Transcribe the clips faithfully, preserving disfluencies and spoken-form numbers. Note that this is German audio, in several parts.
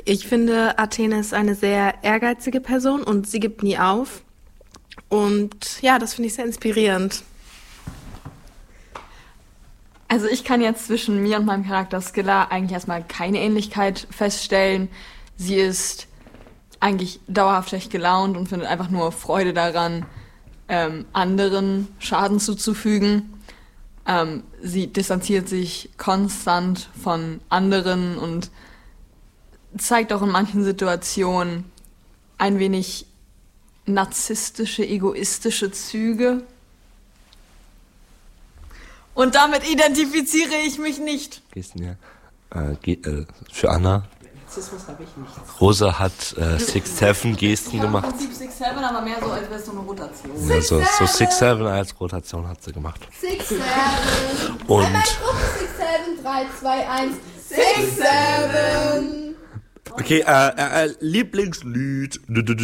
Ich finde, Athene ist eine sehr ehrgeizige Person und sie gibt nie auf. Und ja, das finde ich sehr inspirierend. Also ich kann jetzt zwischen mir und meinem Charakter Scylla eigentlich erstmal keine Ähnlichkeit feststellen. Sie ist eigentlich dauerhaft schlecht gelaunt und findet einfach nur Freude daran, ähm, anderen Schaden zuzufügen. Ähm, sie distanziert sich konstant von anderen und zeigt auch in manchen Situationen ein wenig narzisstische, egoistische Züge. Und damit identifiziere ich mich nicht. Gesten, ja. Äh, ge- äh, für Anna. Narzissmus habe ich nicht. Rosa hat äh, Six Seven Gesten gemacht. Im Prinzip Six Seven, aber mehr so, als wäre es so eine Rotation. Ja, so, so Six Seven als Rotation hat sie gemacht. Six Seven. Und Einmal Gruppe Six Seven, drei, zwei, eins. Six Seven. okay, äh, äh, Lieblingslied.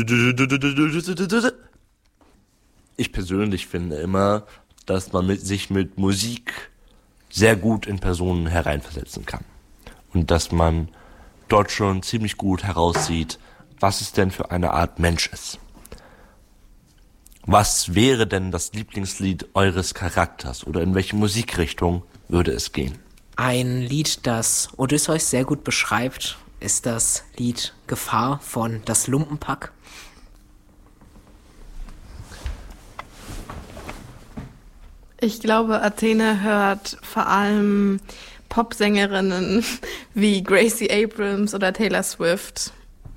Ich persönlich finde immer, dass man mit, sich mit Musik sehr gut in Personen hereinversetzen kann. Und dass man dort schon ziemlich gut heraussieht, was es denn für eine Art Mensch ist. Was wäre denn das Lieblingslied eures Charakters oder in welche Musikrichtung würde es gehen? Ein Lied, das Odysseus sehr gut beschreibt, ist das Lied Gefahr von Das Lumpenpack. Ich glaube, Athene hört vor allem Popsängerinnen wie Gracie Abrams oder Taylor Swift.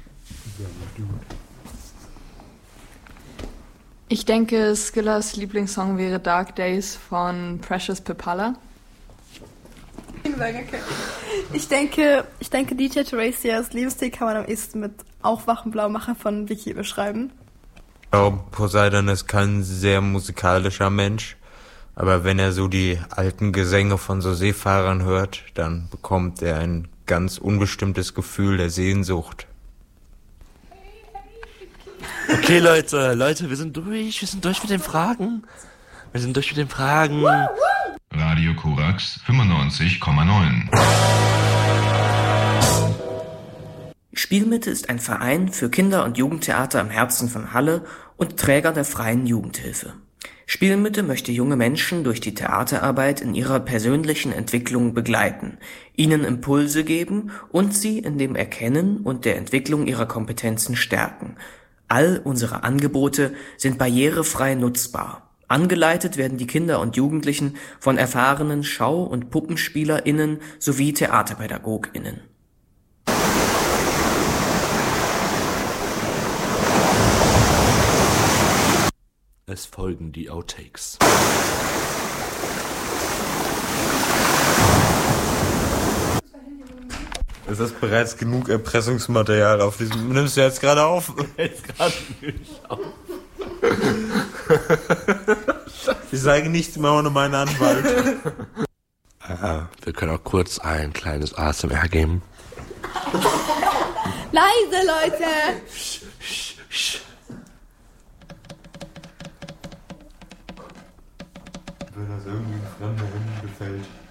Ich denke, Skyllas Lieblingssong wäre Dark Days von Precious Pipala. Ich denke, ich denke, D J Teresias Lebensstil kann man am ehesten mit Aufwachen blau machen von Vicky beschreiben. Ich glaube, Poseidon ist kein sehr musikalischer Mensch. Aber wenn er so die alten Gesänge von so Seefahrern hört, dann bekommt er ein ganz unbestimmtes Gefühl der Sehnsucht. Okay, Leute, Leute, wir sind durch, wir sind durch mit den Fragen. Wir sind durch mit den Fragen. Radio Korax fünfundneunzig Komma neun. Spielmitte ist ein Verein für Kinder- und Jugendtheater im Herzen von Halle und Träger der freien Jugendhilfe. Spielmitte möchte junge Menschen durch die Theaterarbeit in ihrer persönlichen Entwicklung begleiten, ihnen Impulse geben und sie in dem Erkennen und der Entwicklung ihrer Kompetenzen stärken. All unsere Angebote sind barrierefrei nutzbar. Angeleitet werden die Kinder und Jugendlichen von erfahrenen Schau- und PuppenspielerInnen sowie TheaterpädagogInnen. Es folgen die Outtakes. Es ist bereits genug Erpressungsmaterial auf diesem... Nimmst du jetzt gerade auf? Jetzt gerade nicht auf. Ich sage nichts mehr ohne meinen Anwalt. Äh, wir können auch kurz ein kleines A S M R geben. Leise, Leute! Wenn das irgendwie ein fremder Hund gefällt.